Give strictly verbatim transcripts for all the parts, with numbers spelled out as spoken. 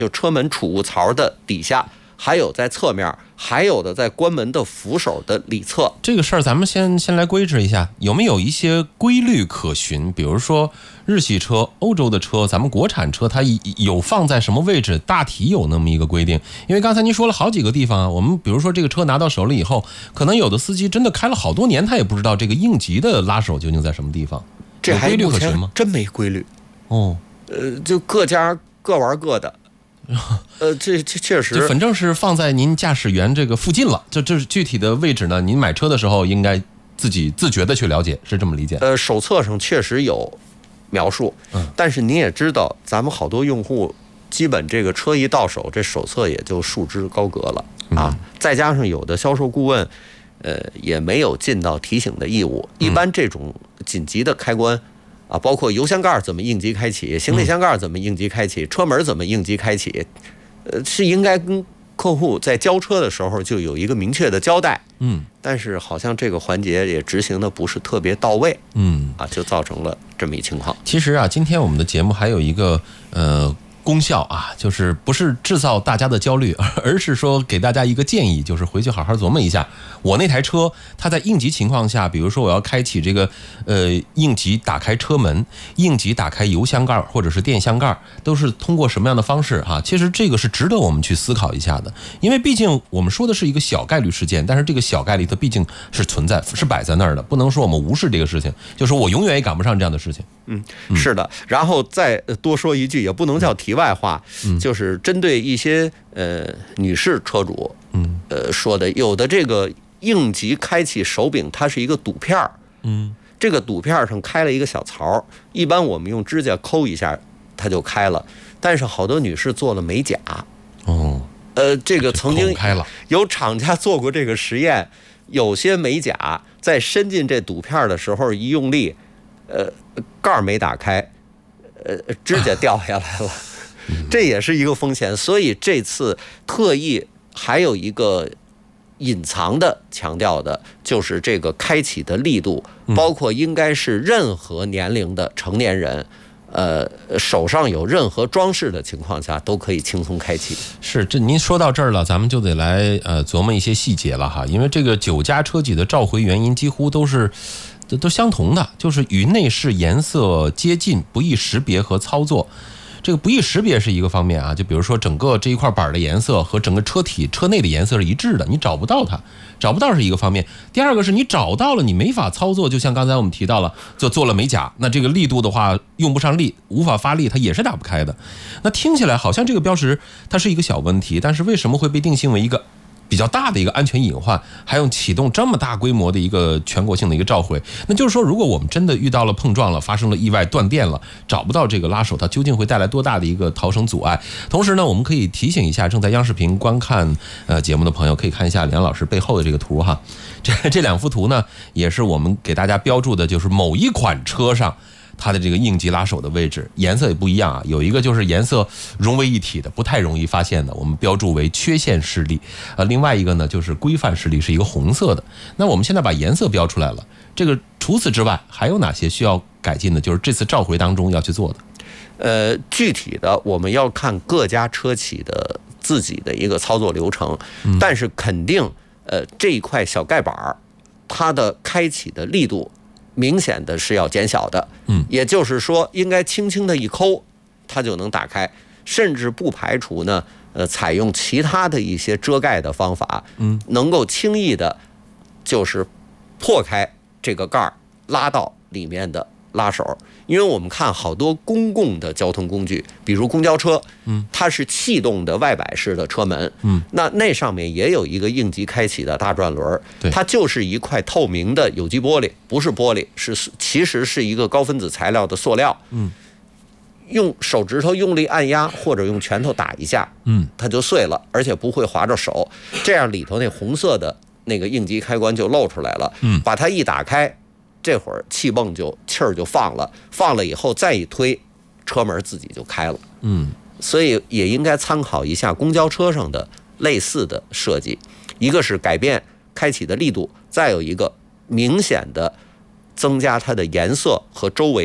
就车门储物槽的底下，还有在侧面，还有的在关门的扶手的里侧。 这个事儿咱们先先来规制一下，有没有一些规律可循？比如说日系车、欧洲的车，咱们国产车它有放在什么位置，大体有那么一个规定。因为刚才您说了好几个地方啊，我们比如说这个车拿到手里以后，可能有的司机真的开了好多年，他也不知道这个应急的拉手究竟在什么地方。 这还有规律可循吗？ 真没规律。 哦， 呃，就各家各玩各的。呃，这这确实， 就反正是放在您驾驶员这个附近了。就这是具体的位置呢，您买车的时候应该自己自觉的去了解，是这么理解？ 呃，手册上确实有描述，嗯，但是您也知道，咱们好多用户基本这个车一到手，这手册也就束之高阁了啊。嗯、再加上有的销售顾问，呃，也没有尽到提醒的义务。一般这种紧急的开关。啊，包括油箱盖怎么应急开启，行李箱盖怎么应急开启，车门怎么应急开启，呃，是应该跟客户在交车的时候就有一个明确的交代。嗯，但是好像这个环节也执行的不是特别到位。嗯，啊，就造成了这么一情况。 其实啊，今天我们的节目还有一个呃。功效啊，就是不是制造大家的焦虑，而是说给大家一个建议，就是回去好好琢磨一下，我那台车它在应急情况下，比如说我要开启这个呃应急打开车门，应急打开油箱盖或者是电箱盖，都是通过什么样的方式啊？其实这个是值得我们去思考一下的，因为毕竟我们说的是一个小概率事件，但是这个小概率它毕竟是存在，是摆在那儿的，不能说我们无视这个事情，就是我永远也赶不上这样的事情。 嗯，是的。然后再多说一句，也不能叫题外话，嗯、就是针对一些呃女士车主，嗯，呃说的，有的这个应急开启手柄，它是一个赌片儿，嗯，这个赌片上开了一个小槽，一般我们用指甲抠一下，它就开了。但是好多女士做了美甲，哦，呃，这个曾经有厂家做过这个实验，有些美甲在伸进这赌片的时候一用力。呃，盖儿没打开，呃，指甲掉下来了，这也是一个风险。所以这次特意还有一个隐藏的强调的，就是这个开启的力度，包括应该是任何年龄的成年人，呃，手上有任何装饰的情况下，都可以轻松开启。 是，这您说到这儿了，咱们就得来呃琢磨一些细节了哈，因为这个九家车企的召回原因几乎都是。都相同的，就是与内饰颜色接近，不易识别和操作。这个不易识别是一个方面啊，就比如说整个这一块板的颜色和整个车体车内的颜色是一致的，你找不到它，找不到是一个方面。第二个是你找到了，你没法操作，就像刚才我们提到了，就做了美甲，那这个力度的话用不上力，无法发力，它也是打不开的。那听起来好像这个标识它是一个小问题，但是为什么会被定性为一个比较大的一个安全隐患，还用启动这么大规模的一个全国性的一个召回？那就是说，如果我们真的遇到了碰撞了，发生了意外断电了，找不到这个拉手，它究竟会带来多大的一个逃生阻碍？同时呢，我们可以提醒一下正在央视频观看呃节目的朋友，可以看一下梁老师背后的这个图哈。这这两幅图呢，也是我们给大家标注的，就是某一款车上它的这个应急拉手的位置，颜色也不一样啊。有一个就是颜色融为一体的，不太容易发现的，我们标注为缺陷示例。呃，另外一个呢就是规范示例，是一个红色的。那我们现在把颜色标出来了，这个除此之外还有哪些需要改进的？就是这次召回当中要去做的。 呃，具体的我们要看各家车企的自己的一个操作流程，嗯、但是肯定呃这一块小盖板它的开启的力度明显的是要减小的，嗯，也就是说，应该轻轻的一抠，它就能打开，甚至不排除呢，呃，采用其他的一些遮盖的方法，嗯，能够轻易的，就是破开这个盖儿，拉到里面的拉手。因为我们看好多公共的交通工具，比如公交车，嗯，它是气动的外摆式的车门，嗯，那那上面也有一个应急开启的大转轮，它就是一块透明的有机玻璃，不是玻璃，是其实是一个高分子材料的塑料，嗯，用手指头用力按压或者用拳头打一下，嗯，它就碎了，而且不会划着手，这样里头那红色的那个应急开关就露出来了，嗯，把它一打开。这会儿气泵就气儿就放了，放了以后再一推，车门自己就开了。嗯，所以也应该参考一下公交车上的类似的设计，一个是改变开启的力度，再有一个明显的增加它的颜色和周围的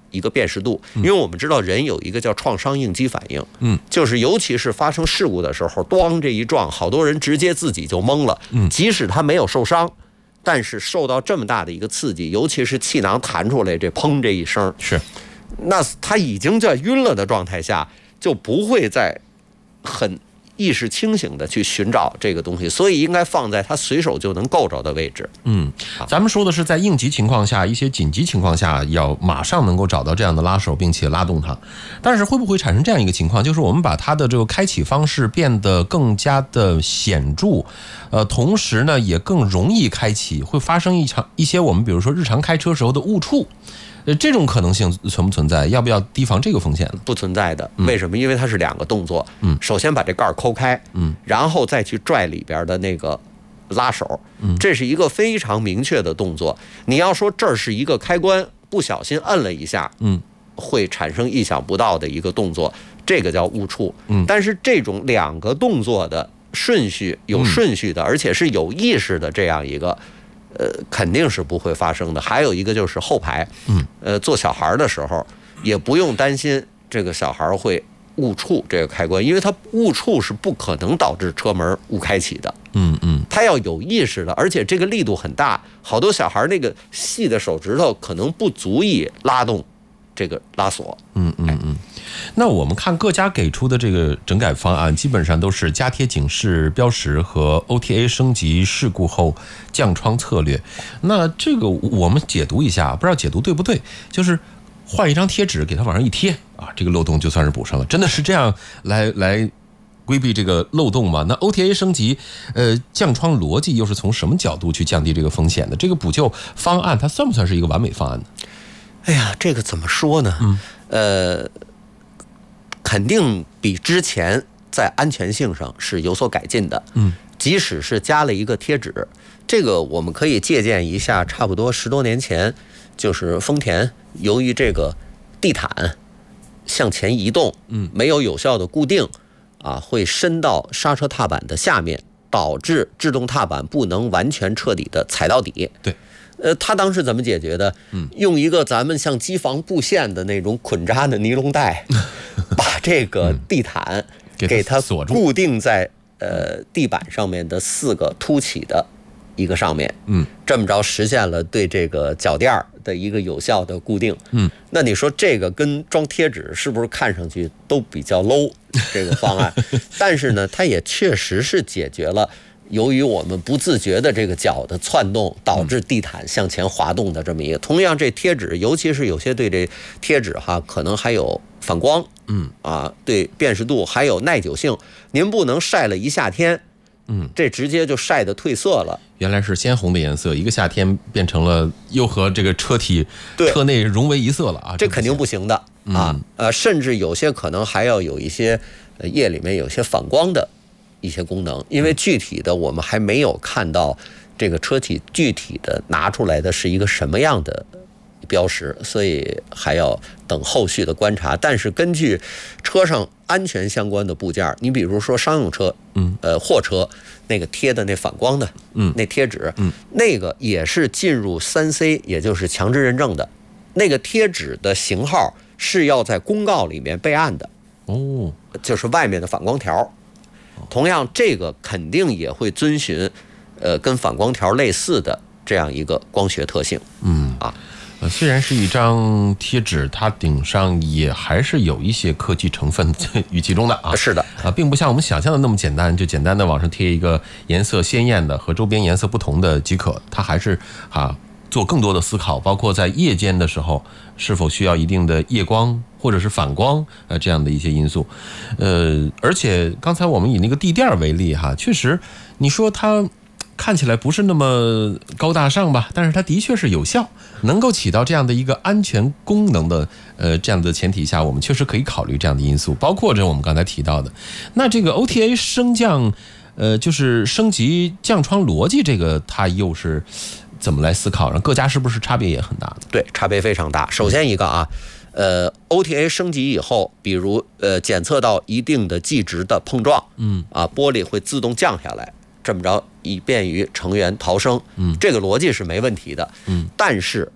一个辨识度，因为我们知道人有一个叫创伤应激反应， 嗯， 就是尤其是发生事故的时候，咣这一撞，好多人直接自己就懵了， 嗯， 即使他没有受伤，但是受到这么大的一个刺激，尤其是气囊弹出来这砰这一声， 是， 那他已经在晕了的状态下，就不会再很意识清醒的去寻找这个东西，所以应该放在他随手就能够着的位置。 嗯，咱们说的是在应急情况下，一些紧急情况下要马上能够找到这样的拉手，并且拉动它。但是会不会产生这样一个情况，就是我们把它的这个开启方式变得更加的显著，呃，同时呢也更容易开启，会发生一场一些我们比如说日常开车时候的误触。呃，这种可能性存不存在？要不要提防这个风险呢？ 不存在的，为什么？因为它是两个动作。 嗯， 首先把这盖儿抠开， 嗯， 然后再去拽里边的那个拉手， 嗯， 这是一个非常明确的动作。你要说这儿是一个开关，不小心摁了一下， 嗯， 会产生意想不到的一个动作，这个叫误触。 嗯， 但是这种两个动作的顺序有顺序的，而且是有意识的这样一个。呃，肯定是不会发生的。还有一个就是后排， 嗯， 呃，做小孩的时候也不用担心这个小孩会误触这个开关，因为他误触是不可能导致车门误开启的。 嗯嗯， 他要有意识的，而且这个力度很大，好多小孩那个细的手指头可能不足以拉动这个拉锁。 嗯嗯嗯。那我们看各家给出的这个整改方案，基本上都是加贴警示标识和 O T A 升级事故后降窗策略。那这个我们解读一下，不知道解读对不对？就是换一张贴纸给它往上一贴啊，这个漏洞就算是补上了。真的是这样来来规避这个漏洞吗？那 O T A 升级，呃，降窗逻辑又是从什么角度去降低这个风险的？这个补救方案它算不算是一个完美方案呢？ 哎呀，这个怎么说呢？ 嗯， 呃。肯定比之前在安全性上是有所改进的。 嗯， 即使是加了一个贴纸，这个我们可以借鉴一下，差不多十多年前，就是丰田由于这个地毯向前移动， 嗯， 没有有效的固定，啊，会伸到刹车踏板的下面，导致制动踏板不能完全彻底的踩到底。 对。 呃，他当时怎么解决的？ 嗯， 用一个咱们像机房布线的那种捆扎的尼龙带，把这个地毯给它锁住， 固定在呃地板上面的四个凸起的一个上面。 嗯， 这么着实现了对这个脚垫的一个有效的固定。 嗯， 那你说这个跟装贴纸是不是看上去都比较 low 这个方案？但是呢，它也确实是解决了。由于我们不自觉的这个脚的窜动，导致地毯向前滑动的这么一个。同样，这贴纸，尤其是有些对这贴纸哈，可能还有反光， 嗯啊，对辨识度还有耐久性。您不能晒了一夏天， 嗯，这直接就晒得褪色了。 原来是鲜红的颜色，一个夏天变成了又和这个车体车内融为一色了啊！ 这肯定不行的啊，呃，甚至有些可能还要有一些液里面有些反光的。一些功能，因为具体的我们还没有看到这个车体具体的拿出来的是一个什么样的标识，所以还要等后续的观察。但是根据车上安全相关的部件，你比如说商用车， 嗯， 呃，货车那个贴的那反光的， 嗯， 那贴纸， 嗯， 那个也是进入三 C， 也就是强制认证的。那个贴纸的型号是要在公告里面备案的， 哦， 就是外面的反光条。同样，这个肯定也会遵循，呃，跟反光条类似的这样一个光学特性。 嗯啊， 呃，虽然是一张贴纸，它顶上也还是有一些科技成分与其中的啊。 是的啊，并不像我们想象的那么简单，就简单的往上贴一个颜色鲜艳的和周边颜色不同的即可。它还是啊做更多的思考，包括在夜间的时候是否需要一定的夜光或者是反光呃这样的一些因素。呃，而且刚才我们以那个地垫为例哈，确实你说它看起来不是那么高大上吧，但是它的确是有效，能够起到这样的一个安全功能的呃这样的前提下，我们确实可以考虑这样的因素，包括这我们刚才提到的。那这个 O T A 升降呃就是升级降窗逻辑，这个它又是怎么来思考？各家是不是差别也很大的？ 对，差别非常大。首先一个啊，呃 ，O T A 升级以后，比如呃检测到一定的计值的碰撞， 嗯啊，玻璃会自动降下来，这么着以便于成员逃生， 嗯， 这个逻辑是没问题的， 嗯， 但是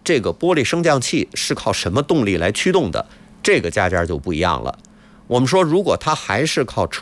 这个玻璃升降器是靠什么动力来驱动的，这个加件就不一样了。我们说，如果它还是靠车